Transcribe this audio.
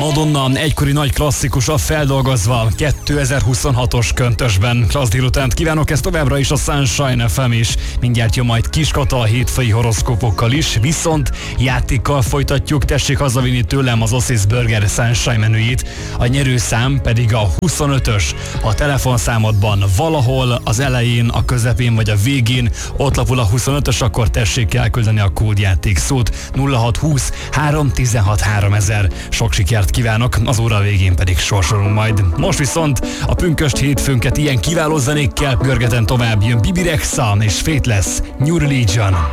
Madonna egykori nagy klasszikusa feldolgozva 2026-os köntösben. Klassz délutánt kívánok, ez továbbra is a Sunshine FM is. Mindjárt jön majd Kiskata a hétfői horoszkópokkal is, viszont játékkal folytatjuk, tessék hazavinni tőlem az Ossis Burger Sunshine menüjét. A nyerőszám pedig a 25-ös. A telefonszámodban valahol az elején, a közepén vagy a végén ott lapul a 25-ös, akkor tessék elküldeni a kódjáték szót. 0620 316 3000. Sok sikert kívánok, az óra végén pedig sorsolunk majd. Most viszont a pünkösd hétfőnket ilyen kiváló zenékkel görgeten tovább jön Bibi Rexha és Faithless New Religion.